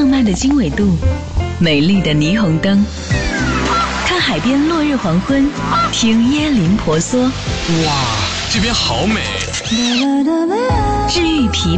浪漫的经纬度，美丽的霓虹灯，看海边落日黄昏，听椰林婆娑。 哇，这边好美！ 治愈疲